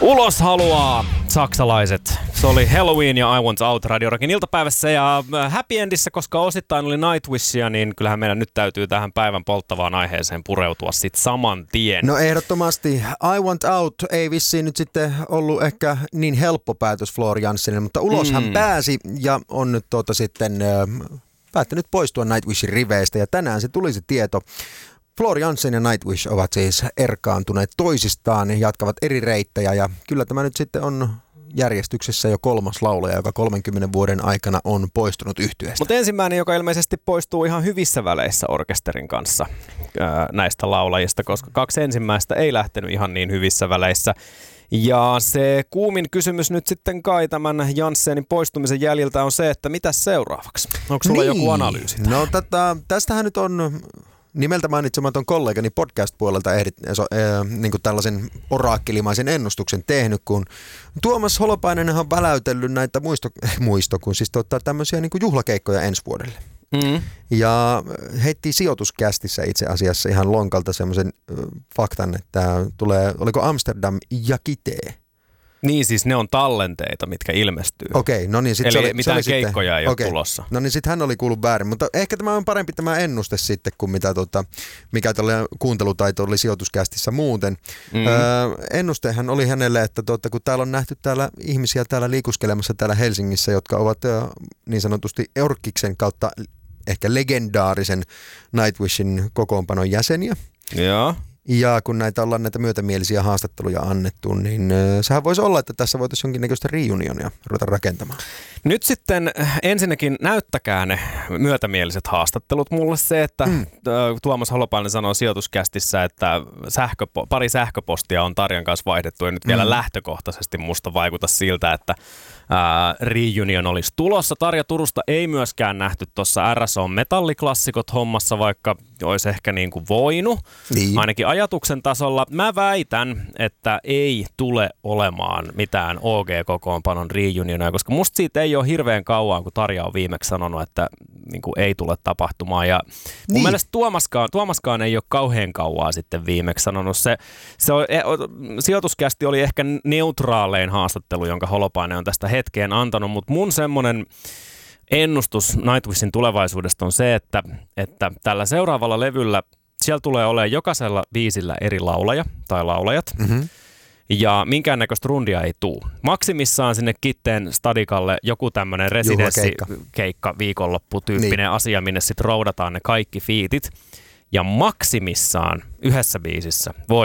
Ulos haluaa saksalaiset. Se oli Halloween ja I Want Out Radio Rockin iltapäivässä ja Happy Endissä, koska osittain oli Nightwishia, niin kyllähän meidän nyt täytyy tähän päivän polttavaan aiheeseen pureutua sit saman tien. No ehdottomasti I Want Out ei vissiin nyt sitten ollut ehkä niin helppo päätös Floor Janssenille, mutta ulos hän pääsi ja on nyt sitten päättänyt poistua Nightwishin riveistä ja tänään se tuli se tieto. Floor Jansen ja Nightwish ovat siis erkaantuneet toisistaan ja jatkavat eri reittejä ja kyllä tämä nyt sitten on järjestyksessä jo kolmas laulaja, joka 30 vuoden aikana on poistunut yhtyeestä. Mutta ensimmäinen, joka ilmeisesti poistuu ihan hyvissä väleissä orkesterin kanssa näistä laulajista, koska kaksi ensimmäistä ei lähtenyt ihan niin hyvissä väleissä. Ja se kuumin kysymys nyt sitten kai tämän Janssenin poistumisen jäljiltä on se, että mitä seuraavaksi? Onko sulla joku analyysi tähän? No tästähän nyt on nimeltä mainitsematon kollegani podcast-puolelta niin kuin tällaisen oraakkelimaisen ennustuksen tehnyt, kun Tuomas Holopainen on väläytellyt näitä kun siis tämmöisiä niin kuin juhlakeikkoja ensi vuodelle. Ja heitti sijoituskästissä itse asiassa ihan lonkalta semmoisen faktan, että tulee, oliko Amsterdam ja Kitee. Niin siis ne on tallenteita, mitkä ilmestyy. Okei, no niin. Eli mitään keikkoja ei ole tulossa. No niin sitten hän oli kuullut väärin, mutta ehkä tämä on parempi tämä ennuste sitten kuin mikä tällä kuuntelutaito oli sijoituskästissä muuten. Ennustehan oli hänelle, että kun täällä on nähty täällä ihmisiä täällä liikuskelemassa täällä Helsingissä, jotka ovat niin sanotusti Orkkiksen kautta ehkä legendaarisen Nightwishin kokoonpanon jäseniä. Joo. Ja kun ollaan näitä myötämielisiä haastatteluja annettu, niin sehän voisi olla, että tässä voitaisiin jonkinnäköistä reunionia ruveta rakentamaan. Nyt sitten ensinnäkin näyttäkää ne myötämieliset haastattelut. Mulle se, että Tuomas Holopainen sanoo sijoituskästissä, että pari sähköpostia on Tarjan kanssa vaihdettu ja nyt vielä lähtökohtaisesti musta vaikuta siltä, että reunion olisi tulossa. Tarja Turusta ei myöskään nähty tuossa RSO Metalliklassikot hommassa, vaikka olisi ehkä niin kuin voinut. Niin. Ainakin ajatuksen tasolla. Mä väitän, että ei tule olemaan mitään OG-kokoonpanon reunionia, koska musta siitä ei ole hirveän kauan, kun Tarja on viimeksi sanonut, että niin kuin ei tule tapahtumaan. Ja mun mielestä Tuomaskaan ei ole kauhean kauaa sitten viimeksi sanonut. Sijoituskästi oli ehkä neutraalein haastattelu, jonka Holopainen on tästä hetkeen antanut, mutta mun semmoinen ennustus Nightwishin tulevaisuudesta on se, että tällä seuraavalla levyllä siellä tulee olemaan jokaisella biisillä eri laulaja tai laulajat. Ja minkäännäköistä rundia ei tule. Maksimissaan sinne Kitteen stadikalle joku tämmöinen residenssikeikka viikonlopputyyppinen asia, minne sitten roudataan ne kaikki fiitit. Ja maksimissaan yhdessä biisissä voi